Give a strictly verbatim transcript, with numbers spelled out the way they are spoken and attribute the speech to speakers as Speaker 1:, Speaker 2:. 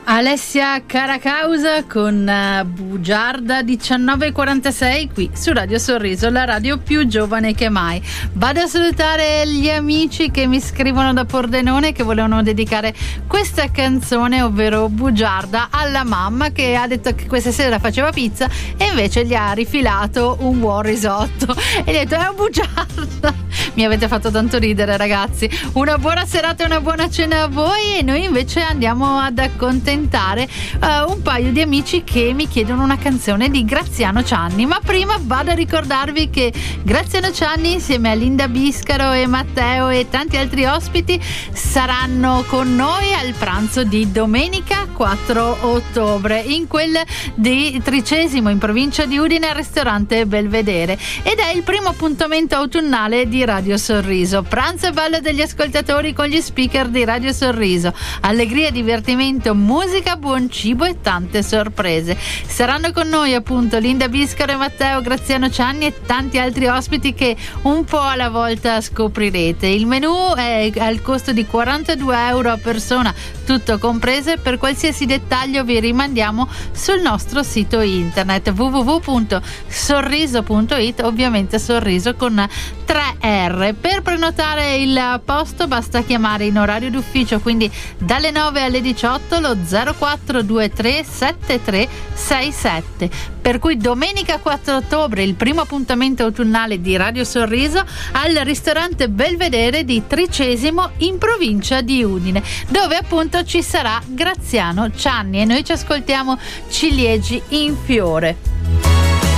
Speaker 1: Alessia Caracausa con uh, Bugiarda diciannove e quarantasei qui su Radio Sorriso, la radio più giovane che mai. Vado a salutare gli amici che mi scrivono da Pordenone che volevano dedicare questa canzone, ovvero Bugiarda, alla mamma che ha detto che questa sera faceva pizza e invece gli ha rifilato un buon risotto e gli ha detto è un bugiarda. Mi avete fatto tanto ridere, ragazzi. Una buona serata e una buona cena a voi, e noi invece andiamo ad accontentare Uh, un paio di amici che mi chiedono una canzone di Graziano Cianni. Ma prima vado a ricordarvi che Graziano Cianni insieme a Linda Biscaro e Matteo e tanti altri ospiti saranno con noi al pranzo di domenica quattro ottobre in quel di Tricesimo in provincia di Udine al ristorante Belvedere, ed è il primo appuntamento autunnale di Radio Sorriso. Pranzo e ballo degli ascoltatori con gli speaker di Radio Sorriso, allegria, divertimento, musica, buon cibo e tante sorprese. Saranno con noi appunto Linda Biscaro e Matteo, Graziano Cianni e tanti altri ospiti che un po' alla volta scoprirete. Il menù è al costo di quarantadue euro a persona, tutto compreso, e per qualsiasi dettaglio vi rimandiamo sul nostro sito internet w w w punto sorriso punto i t, ovviamente sorriso con tre R. Per prenotare il posto basta chiamare in orario d'ufficio, quindi dalle nove alle diciotto, lo zero quattro due tre sette tre sei sette. Per cui domenica quattro ottobre il primo appuntamento autunnale di Radio Sorriso al ristorante Belvedere di Tricesimo in provincia di Udine, dove appunto ci sarà Graziano Cianni, e noi ci ascoltiamo Ciliegi in fiore.